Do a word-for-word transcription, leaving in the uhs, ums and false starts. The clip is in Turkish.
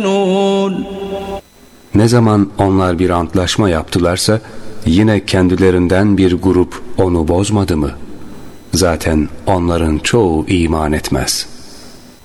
Ne zaman onlar bir antlaşma yaptılarsa yine kendilerinden bir grup onu bozmadı mı? Zaten onların çoğu iman etmez.